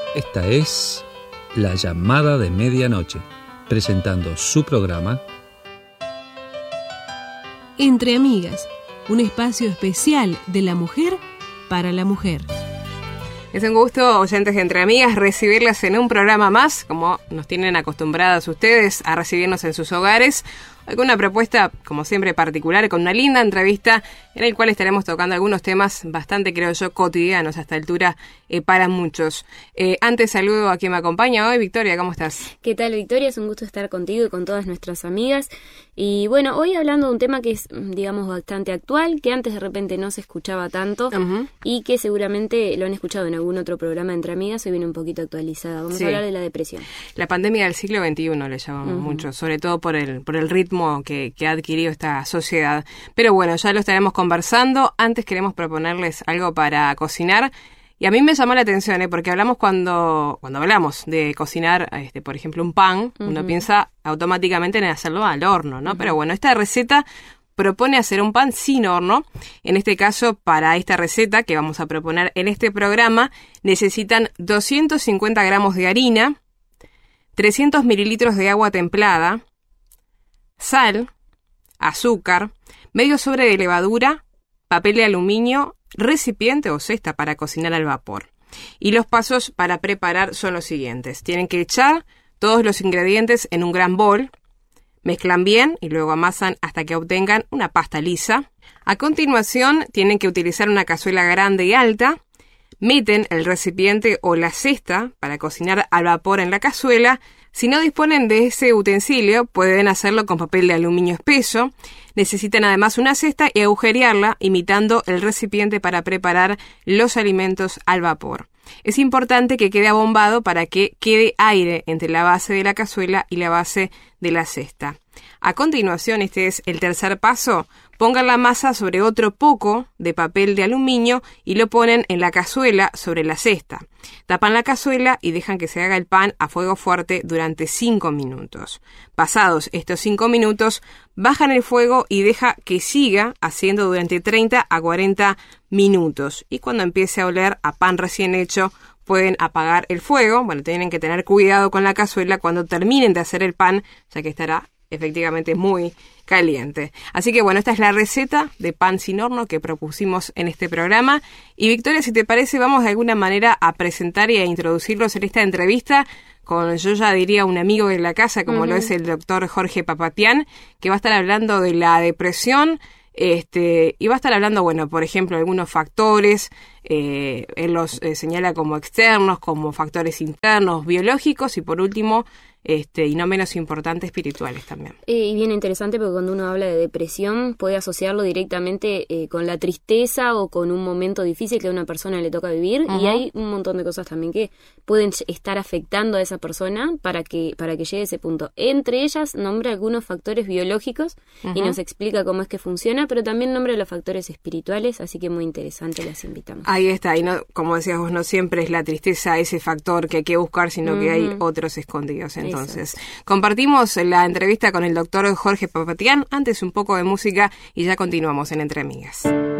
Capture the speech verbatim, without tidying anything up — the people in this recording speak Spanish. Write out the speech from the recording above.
Esta es La Llamada de Medianoche, presentando su programa Entre Amigas, un espacio especial de la mujer para la mujer. Es un gusto, oyentes de Entre Amigas, recibirlas en un programa más, como nos tienen acostumbradas ustedes a recibirnos en sus hogares. Hoy con una propuesta, como siempre, particular, con una linda entrevista en el cual estaremos tocando algunos temas bastante, creo yo, cotidianos a esta altura eh, para muchos. Eh, antes saludo a quien me acompaña hoy. Victoria, ¿cómo estás? ¿Qué tal, Victoria? Es un gusto estar contigo y con todas nuestras amigas. Y bueno, hoy hablando de un tema que es, digamos, bastante actual, que antes de repente no se escuchaba tanto uh-huh. y que seguramente lo han escuchado en algún otro programa de Entre Amigas, hoy viene un poquito actualizada. Vamos sí. a hablar de la depresión. La pandemia del siglo veintiuno le llamamos uh-huh. mucho, sobre todo por el, por el ritmo que, que ha adquirido esta sociedad. Pero bueno, ya lo estaremos conversando. Antes queremos proponerles algo para cocinar. Y a mí me llamó la atención, ¿eh? Porque hablamos cuando cuando hablamos de cocinar, este, por ejemplo, un pan, uh-huh. uno piensa automáticamente en hacerlo al horno, ¿no? Uh-huh. Pero bueno, esta receta propone hacer un pan sin horno. En este caso, para esta receta que vamos a proponer en este programa, necesitan doscientos cincuenta gramos de harina, trescientos mililitros de agua templada, sal, azúcar, medio sobre de levadura, papel de aluminio, recipiente o cesta para cocinar al vapor. Y los pasos para preparar son los siguientes. Tienen que echar todos los ingredientes en un gran bol, mezclan bien y luego amasan hasta que obtengan una pasta lisa. A continuación, tienen que utilizar una cazuela grande y alta, meten el recipiente o la cesta para cocinar al vapor en la cazuela. Si no disponen de ese utensilio, pueden hacerlo con papel de aluminio espeso. Necesitan además una cesta y agujerearla imitando el recipiente para preparar los alimentos al vapor. Es importante que quede abombado para que quede aire entre la base de la cazuela y la base de la cesta. A continuación, este es el tercer paso, pongan la masa sobre otro poco de papel de aluminio y lo ponen en la cazuela sobre la cesta. Tapan la cazuela y dejan que se haga el pan a fuego fuerte durante cinco minutos. Pasados estos cinco minutos, bajan el fuego y deja que siga haciendo durante treinta a cuarenta minutos. Y cuando empiece a oler a pan recién hecho, pueden apagar el fuego. Bueno, tienen que tener cuidado con la cazuela cuando terminen de hacer el pan, ya que estará efectivamente muy caliente. Así que bueno, esta es la receta de pan sin horno que propusimos en este programa. Y Victoria, si te parece, vamos de alguna manera a presentar y a introducirlos en esta entrevista con, yo ya diría, un amigo de la casa, como uh-huh. lo es el doctor Jorge Papatián, que va a estar hablando de la depresión. Este, y va a estar hablando, bueno, por ejemplo, algunos factores, eh, él los eh, señala como externos, como factores internos, biológicos y por último, este, y no menos importante, espirituales también. Eh, y bien interesante porque cuando uno habla de depresión puede asociarlo directamente eh, con la tristeza o con un momento difícil que a una persona le toca vivir uh-huh. y hay un montón de cosas también que pueden estar afectando a esa persona para que, para que llegue a ese punto. Entre ellas nombra algunos factores biológicos uh-huh. y nos explica cómo es que funciona, pero también nombra los factores espirituales, así que muy interesante, las invitamos. Ahí está, y no, como decías vos, no siempre es la tristeza ese factor que hay que buscar, sino uh-huh. que hay otros escondidos. Entonces, Exacto. compartimos la entrevista con el doctor Jorge Papatián, antes un poco de música y ya continuamos en Entre Amigas.